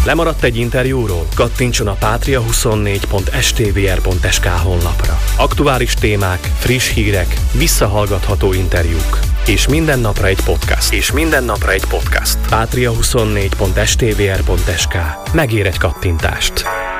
Lemaradt egy interjúról? Kattintson a patria24.stvr.sk honlapra. Aktuális témák, friss hírek, visszahallgatható interjúk. És minden napra egy podcast. Patria24.stvr.sk. Megér egy kattintást.